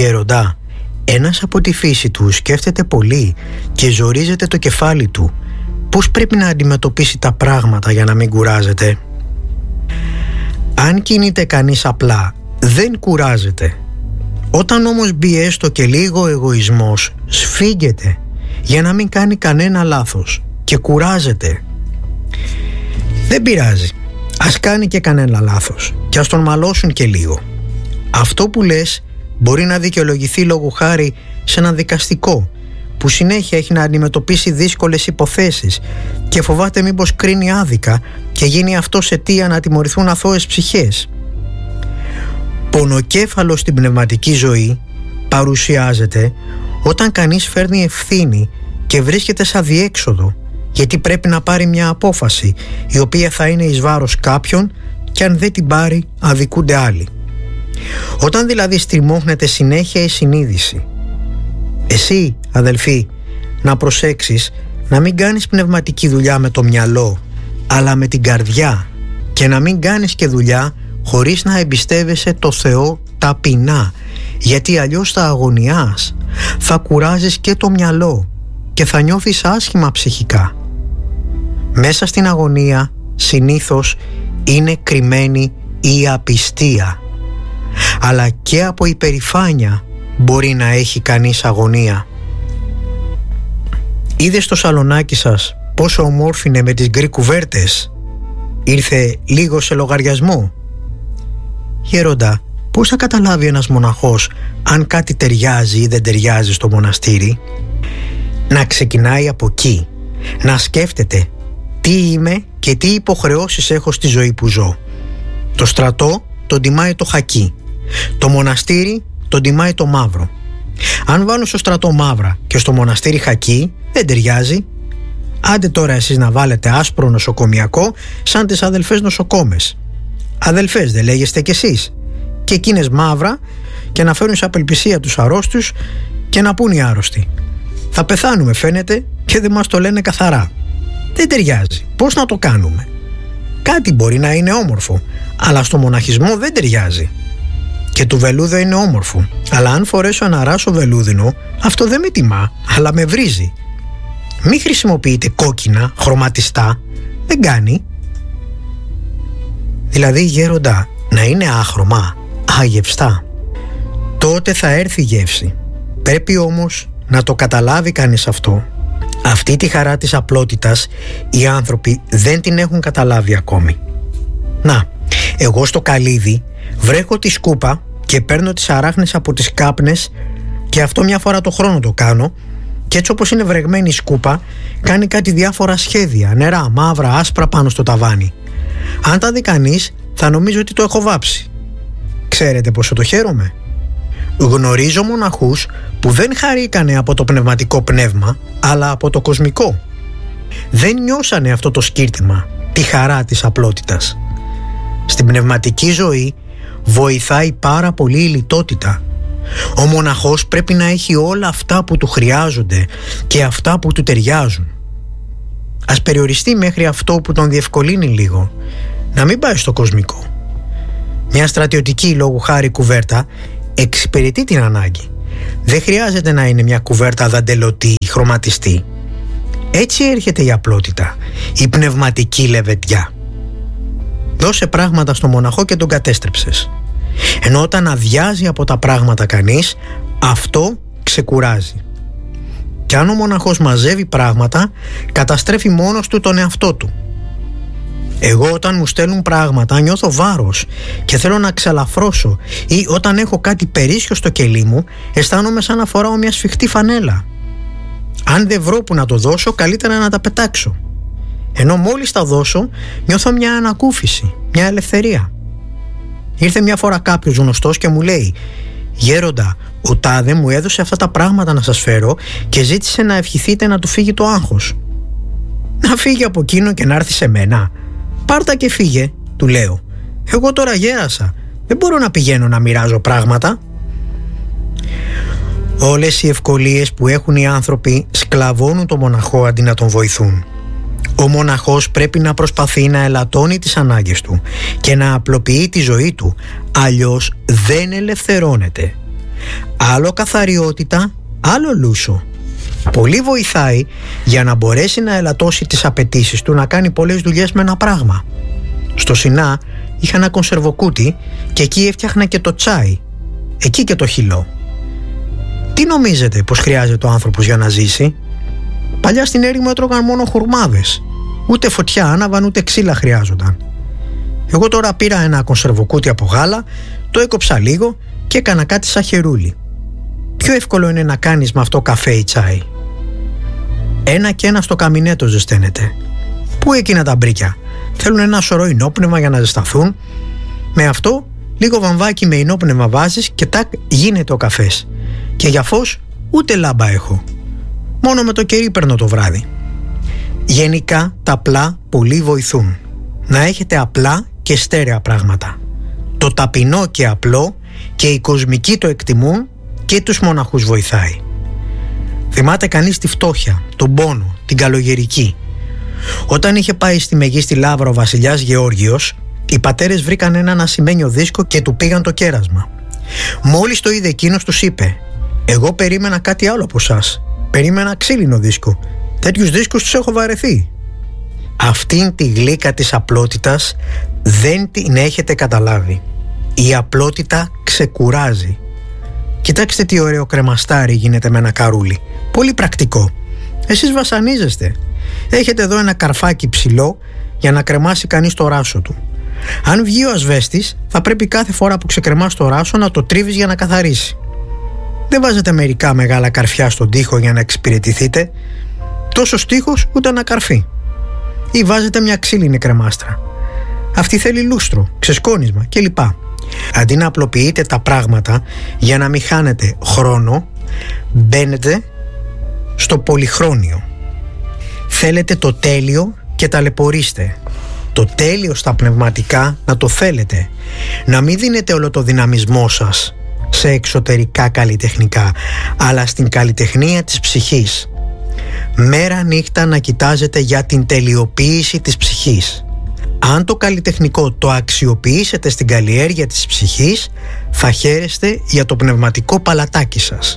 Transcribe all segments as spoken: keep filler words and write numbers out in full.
Γέροντα, ένας από τη φύση του σκέφτεται πολύ και ζορίζεται το κεφάλι του. Πώς πρέπει να αντιμετωπίσει τα πράγματα για να μην κουράζεται? Αν κινείται κανείς απλά, δεν κουράζεται. Όταν όμως μπει έστω και λίγο εγωισμός, σφίγγεται για να μην κάνει κανένα λάθος και κουράζεται. Δεν πειράζει, ας κάνει και κανένα λάθος και ας τον μαλώσουν και λίγο. Αυτό που λες μπορεί να δικαιολογηθεί λόγου χάρη σε ένα δικαστικό που συνέχεια έχει να αντιμετωπίσει δύσκολες υποθέσεις και φοβάται μήπως κρίνει άδικα και γίνει αυτός αιτία να τιμωρηθούν αθώες ψυχές. Πονοκέφαλος στην πνευματική ζωή παρουσιάζεται όταν κανείς φέρνει ευθύνη και βρίσκεται σε αδιέξοδο, γιατί πρέπει να πάρει μια απόφαση η οποία θα είναι εις βάρος κάποιον και αν δεν την πάρει αδικούνται άλλοι. Όταν δηλαδή στριμώχνεται συνέχεια η συνείδηση. Εσύ, αδελφοί, να προσέξεις να μην κάνεις πνευματική δουλειά με το μυαλό, αλλά με την καρδιά, και να μην κάνεις και δουλειά χωρίς να εμπιστεύεσαι το Θεό ταπεινά, γιατί αλλιώς θα αγωνιάς, θα κουράζεις και το μυαλό και θα νιώθεις άσχημα ψυχικά. Μέσα στην αγωνία συνήθως είναι κρυμμένη η απιστία, αλλά και από υπερηφάνεια μπορεί να έχει κανείς αγωνία. Είδες το σαλονάκι σας πόσο ομόρφινε με τις γκρι κουβέρτες? Ήρθε λίγο σε λογαριασμό? Γέροντα, πώς θα καταλάβει ένας μοναχός αν κάτι ταιριάζει ή δεν ταιριάζει στο μοναστήρι? Να ξεκινάει από εκεί, να σκέφτεται τι είμαι και τι υποχρεώσεις έχω στη ζωή που ζω. Το στρατό τον τιμάει το χακί, το μοναστήρι τον τιμάει το μαύρο. Αν βάλω στο στρατό μαύρα και στο μοναστήρι χακί, δεν ταιριάζει. Άντε τώρα εσείς να βάλετε άσπρο νοσοκομιακό σαν τις αδελφές νοσοκόμες. Αδελφές δεν λέγεστε κι εσείς? Και εκείνες μαύρα και να φέρουν σε απελπισία τους αρρώστους και να πούν οι άρρωστοι: θα πεθάνουμε φαίνεται και δεν μας το λένε καθαρά. Δεν ταιριάζει. Πώς να το κάνουμε? Κάτι μπορεί να είναι όμορφο, αλλά στο μοναχισμό δεν ταιριάζει. Και του βελούδο είναι όμορφο, αλλά αν φορέσω ένα ράσο βελούδινο, αυτό δεν με τιμά, αλλά με βρίζει. Μη χρησιμοποιείτε κόκκινα, χρωματιστά, δεν κάνει. Δηλαδή, γέροντα, να είναι άχρωμα, αγευστά. Τότε θα έρθει η γεύση. Πρέπει όμως να το καταλάβει κανείς αυτό. Αυτή τη χαρά της απλότητας οι άνθρωποι δεν την έχουν καταλάβει ακόμη. Να, εγώ στο καλύδι βρέχω τη σκούπα και παίρνω τις αράχνες από τις κάπνες, και αυτό μια φορά το χρόνο το κάνω, και έτσι όπως είναι βρεγμένη η σκούπα κάνει κάτι διάφορα σχέδια, νερά, μαύρα, άσπρα πάνω στο ταβάνι. Αν τα δει κανείς θα νομίζει ότι το έχω βάψει. Ξέρετε πόσο το χαίρομαι? Γνωρίζω μοναχούς που δεν χαρήκανε από το πνευματικό πνεύμα, αλλά από το κοσμικό. Δεν νιώσανε αυτό το σκύρτημα, τη χαρά της απλότητας. Στην πνευματική ζωή βοηθάει πάρα πολύ η λιτότητα. Ο μοναχός πρέπει να έχει όλα αυτά που του χρειάζονται και αυτά που του ταιριάζουν. Ας περιοριστεί μέχρι αυτό που τον διευκολύνει λίγο, να μην πάει στο κοσμικό. Μια στρατιωτική λόγου χάρη κουβέρτα εξυπηρετεί την ανάγκη. Δεν χρειάζεται να είναι μια κουβέρτα δαντελωτή, χρωματιστή. Έτσι έρχεται η απλότητα, η πνευματική λεβεντιά. Δώσε πράγματα στο μοναχό και τον κατέστρεψες. Ενώ όταν αδειάζει από τα πράγματα κανείς, αυτό ξεκουράζει. Και αν ο μοναχός μαζεύει πράγματα, καταστρέφει μόνος του τον εαυτό του. Εγώ όταν μου στέλνουν πράγματα νιώθω βάρος και θέλω να ξαλαφρώσω, ή όταν έχω κάτι περίσσιο στο κελί μου αισθάνομαι σαν να φοράω μια σφιχτή φανέλα. Αν δεν βρω που να το δώσω, καλύτερα να τα πετάξω. Ενώ μόλις τα δώσω νιώθω μια ανακούφιση, μια ελευθερία. Ήρθε μια φορά κάποιος γνωστός και μου λέει: «Γέροντα, ο τάδε μου έδωσε αυτά τα πράγματα να σας φέρω και ζήτησε να ευχηθείτε να του φύγει το άγχος». «Να φύγει από εκείνο και να έρθει σε μένα? Πάρτα και φύγε», του λέω. «Εγώ τώρα γέρασα, δεν μπορώ να πηγαίνω να μοιράζω πράγματα». Όλες οι ευκολίες που έχουν οι άνθρωποι σκλαβώνουν τον μοναχό αντί να τον βοηθούν. Ο μοναχός πρέπει να προσπαθεί να ελαττώνει τις ανάγκες του και να απλοποιεί τη ζωή του, αλλιώς δεν ελευθερώνεται. Άλλο καθαριότητα, άλλο λούσο. Πολύ βοηθάει για να μπορέσει να ελαττώσει τις απαιτήσεις του να κάνει πολλές δουλειές με ένα πράγμα. Στο Σινά είχα ένα κονσερβοκούτι και εκεί έφτιαχνα και το τσάι. Εκεί και το χυλό. Τι νομίζετε πως χρειάζεται ο άνθρωπος για να ζήσει? Παλιά στην έρημο έτρωγαν μόνο χουρμάδες. Ούτε φωτιά άναβαν, ούτε ξύλα χρειάζονταν. Εγώ τώρα πήρα ένα κονσερβοκούτι από γάλα, το έκοψα λίγο και έκανα κάτι σαν χερούλι. Πιο εύκολο είναι να κάνεις με αυτό καφέ ή τσάι. Ένα και ένα στο καμινέτο ζεσταίνεται. Πού εκείνα τα μπρίκια? Θέλουν ένα σωρό ινόπνευμα για να ζεσταθούν. Με αυτό λίγο βαμβάκι με ινόπνευμα βάζεις και τάκ γίνεται ο καφές. Και για φως ούτε λάμπα έχω. Μόνο με το κερί παίρνω το βράδυ. Γενικά τα απλά πολύ βοηθούν. Να έχετε απλά και στέρεα πράγματα. Το ταπεινό και απλό και οι κοσμικοί το εκτιμούν και τους μοναχούς βοηθάει. Θυμάται κανείς τη φτώχεια, τον πόνο, την καλογερική. Όταν είχε πάει στη Μεγίστη Λαύρα ο βασιλιάς Γεώργιος, οι πατέρες βρήκαν έναν ασημένιο δίσκο και του πήγαν το κέρασμα. Μόλις το είδε εκείνος, τους είπε: «Εγώ περίμενα κάτι άλλο από εσάς. Περίμενα ξύλινο δίσκο. Τέτοιους δίσκους τους έχω βαρεθεί». Αυτήν τη γλύκα της απλότητας δεν την έχετε καταλάβει. Η απλότητα ξεκουράζει. Κοιτάξτε τι ωραίο κρεμαστάρι γίνεται με ένα καρούλι. Πολύ πρακτικό. Εσείς βασανίζεστε. Έχετε εδώ ένα καρφάκι ψηλό για να κρεμάσει κανείς το ράσο του. Αν βγει ο ασβέστης, θα πρέπει κάθε φορά που ξεκρεμάς το ράσο να το τρίβεις για να καθαρίσει. Δεν βάζετε μερικά μεγάλα καρφιά στον τοίχο για να εξυπηρετηθείτε. Τόσο τοίχος ούτε ένα καρφί. Ή βάζετε μια ξύλινη κρεμάστρα. Αυτή θέλει λούστρο, ξεσκόνισμα κλπ. Αντί να απλοποιείτε τα πράγματα για να μην χάνετε χρόνο, μπαίνετε στο πολυχρόνιο. Θέλετε το τέλειο και ταλαιπωρήστε. Το τέλειο στα πνευματικά να το θέλετε. Να μην δίνετε όλο το δυναμισμό σας σε εξωτερικά καλλιτεχνικά, αλλά στην καλλιτεχνία της ψυχής. Μέρα νύχτα να κοιτάζετε για την τελειοποίηση της ψυχής. Αν το καλλιτεχνικό το αξιοποιήσετε στην καλλιέργεια της ψυχής, θα χαίρεστε για το πνευματικό παλατάκι σας.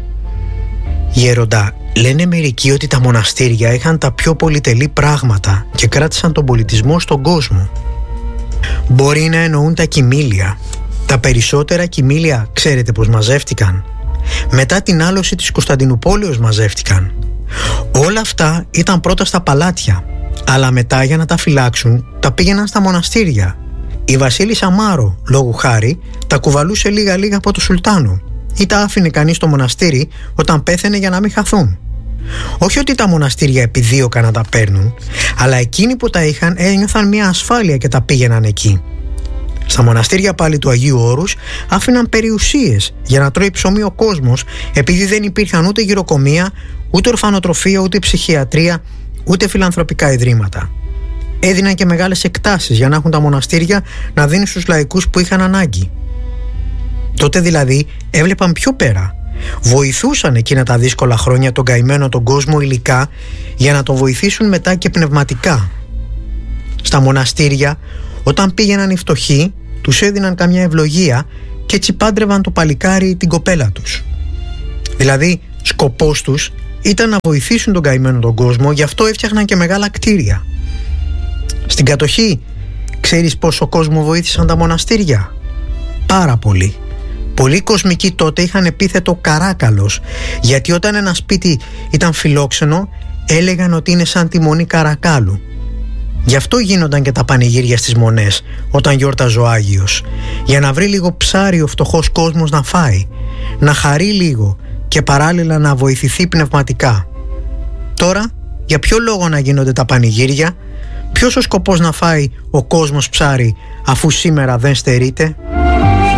Γέροντα, λένε μερικοί ότι τα μοναστήρια είχαν τα πιο πολυτελή πράγματα και κράτησαν τον πολιτισμό στον κόσμο. Μπορεί να εννοούν τα κοιμήλια. Τα περισσότερα κοιμήλια ξέρετε πως μαζεύτηκαν? Μετά την άλωση της Κωνσταντινουπόλεως μαζεύτηκαν. Όλα αυτά ήταν πρώτα στα παλάτια, αλλά μετά για να τα φυλάξουν τα πήγαιναν στα μοναστήρια. Η βασίλισσα Μάρο, λόγου χάρη, τα κουβαλούσε λίγα λίγα από το Σουλτάνο ή τα άφηνε κανείς στο μοναστήρι όταν πέθαινε για να μην χαθούν. Όχι ότι τα μοναστήρια επιδίωκαν να τα παίρνουν, αλλά εκείνοι που τα είχαν ένιωθαν μια ασφάλεια και τα πήγαιναν εκεί. Στα μοναστήρια πάλι του Αγίου Όρους άφηναν περιουσίες για να τρώει ψωμί ο κόσμος, επειδή δεν υπήρχαν ούτε γυροκομεία, ούτε ορφανοτροφία, ούτε ψυχιατρία, ούτε φιλανθρωπικά ιδρύματα. Έδιναν και μεγάλες εκτάσεις για να έχουν τα μοναστήρια να δίνουν στους λαϊκούς που είχαν ανάγκη. Τότε δηλαδή έβλεπαν πιο πέρα. Βοηθούσαν εκείνα τα δύσκολα χρόνια τον καημένο τον κόσμο υλικά για να τον βοηθήσουν μετά και πνευματικά. Στα μοναστήρια, όταν πήγαιναν οι φτωχοί, τους έδιναν καμιά ευλογία και έτσι πάντρευαν το παλικάρι ή την κοπέλα τους. Δηλαδή, σκοπός τους ήταν να βοηθήσουν τον καημένο τον κόσμο, γι' αυτό έφτιαχναν και μεγάλα κτίρια. Στην κατοχή, ξέρεις πόσο κόσμο βοήθησαν τα μοναστήρια? Πάρα πολύ. Πολλοί κοσμικοί τότε είχαν επίθετο καράκαλος, γιατί όταν ένα σπίτι ήταν φιλόξενο, έλεγαν ότι είναι σαν τη μονή Καρακάλου. Γι' αυτό γίνονταν και τα πανηγύρια στις μονές όταν γιόρταζε ο Άγιος, για να βρει λίγο ψάρι ο φτωχός κόσμος να φάει, να χαρεί λίγο και παράλληλα να βοηθηθεί πνευματικά. Τώρα, για ποιο λόγο να γίνονται τα πανηγύρια? Ποιος ο σκοπός να φάει ο κόσμος ψάρι αφού σήμερα δεν στερείται?